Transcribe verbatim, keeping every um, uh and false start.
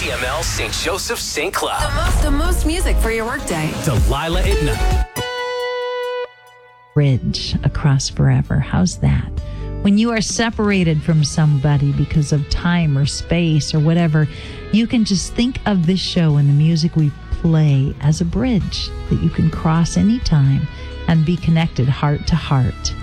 C M L Saint Joseph Saint Cloud. The most, the most music for your workday. Delilah at night. Bridge across forever. How's that? When you are separated from somebody because of time or space or whatever, you can just think of this show and the music we play as a bridge that you can cross anytime and be connected heart to heart.